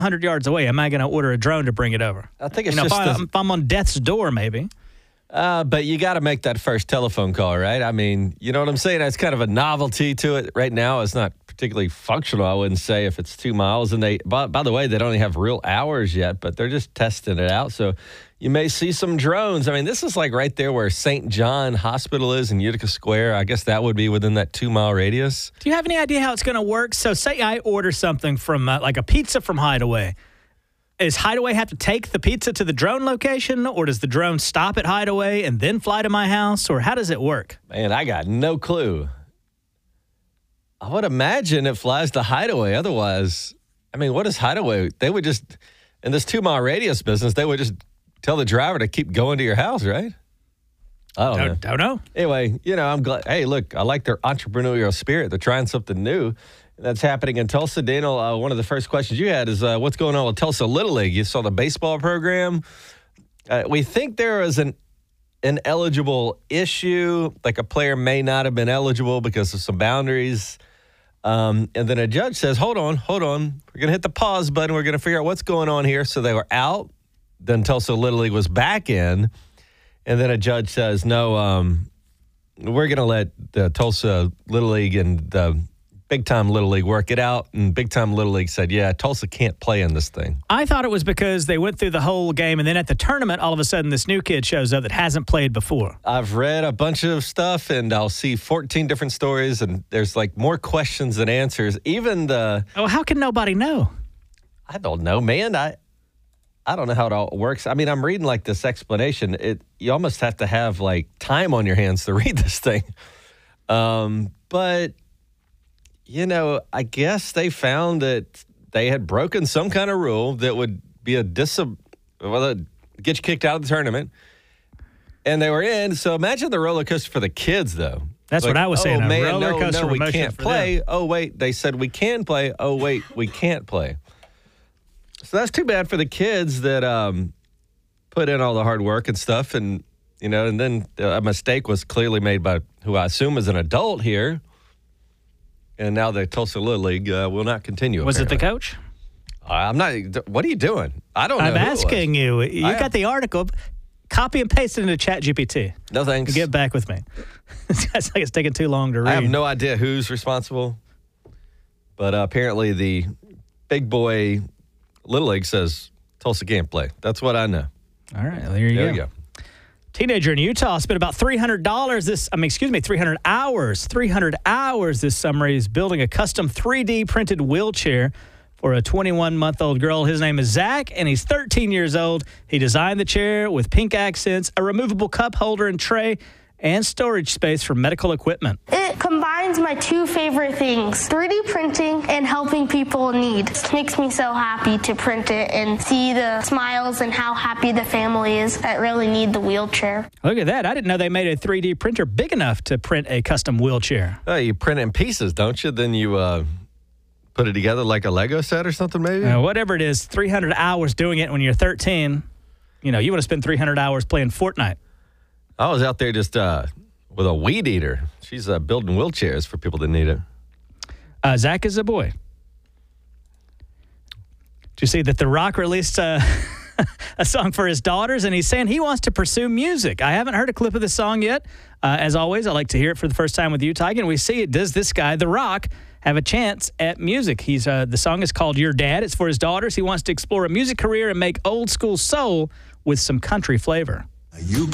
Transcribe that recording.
100 yards away, am I going to order a drone to bring it over? I think it's if I'm on death's door, maybe. But you got to make that first telephone call, right? I mean, you know what I'm saying? It's kind of a novelty to it. Right now, it's not particularly functional, I wouldn't say, if it's 2 miles. And by the way, they don't even have real hours yet, but they're just testing it out. So you may see some drones. I mean, this is like right there where St. John Hospital is in Utica Square. I guess that would be within that 2 mile radius. Do you have any idea how it's going to work? So say I order something from like a pizza from Hideaway. Does Hideaway have to take the pizza to the drone location, or does the drone stop at Hideaway and then fly to my house, or how does it work? Man, I got no clue. I would imagine it flies to Hideaway. Otherwise, I mean, what is Hideaway? They would just, in this 2 mile radius business, they would just tell the driver to keep going to your house, right? I don't know. Anyway, I'm glad. Hey, look, I like their entrepreneurial spirit. They're trying something new. That's happening in Tulsa. Daniel, one of the first questions you had is what's going on with Tulsa Little League? You saw the baseball program. We think there is an ineligible issue, like a player may not have been eligible because of some boundaries. And then a judge says, hold on. We're going to hit the pause button. We're going to figure out what's going on here. So they were out. Then Tulsa Little League was back in. And then a judge says, no, we're going to let the Tulsa Little League and the Big-time Little League work it out, and Big-time Little League said, yeah, Tulsa can't play in this thing. I thought it was because they went through the whole game, and then at the tournament, all of a sudden, this new kid shows up that hasn't played before. I've read a bunch of stuff, and I'll see 14 different stories, and there's like more questions than answers. Even how can nobody know? I don't know, man. I don't know how it all works. I mean, I'm reading like this explanation. You almost have to have like time on your hands to read this thing. But I guess they found that they had broken some kind of rule that would be get you kicked out of the tournament. And they were in. So imagine the roller coaster for the kids, though. That's what I was saying. Roller coaster we can't play. Them. Oh, wait, they said we can play. Oh, wait, we can't play. So that's too bad for the kids that put in all the hard work and stuff. And, and then a mistake was clearly made by who I assume is an adult here. And now the Tulsa Little League will not continue. Was it the coach? I'm not. What are you doing? I don't know. I'm asking you. You got the article. Copy and paste it into ChatGPT. No thanks. Get back with me. It's like it's taking too long to read. I have no idea who's responsible. But apparently the big boy Little League says Tulsa can't play. That's what I know. All right. There you go. Teenager in Utah spent about $300 300 hours this summer. He's building a custom 3D printed wheelchair for a 21-month-old girl. His name is Zach, and he's 13 years old. He designed the chair with pink accents, a removable cup holder and tray, and storage space for medical equipment. It combines my two favorite things, 3D printing and helping people in need. It makes me so happy to print it and see the smiles and how happy the family is that really need the wheelchair. Look at that. I didn't know they made a 3D printer big enough to print a custom wheelchair. You print it in pieces, don't you? Then you put it together like a Lego set or something, maybe? Whatever it is, 300 hours doing it when you're 13. You want to spend 300 hours playing Fortnite. I was out there just with a weed eater. She's building wheelchairs for people that need it. Zach is a boy. Did you see that The Rock released a song for his daughters, and he's saying he wants to pursue music? I haven't heard a clip of the song yet. As always, I like to hear it for the first time with you, Tygan. We see it. Does this guy, The Rock, have a chance at music? The song is called Your Dad. It's for his daughters. He wants to explore a music career and make old school soul with some country flavor.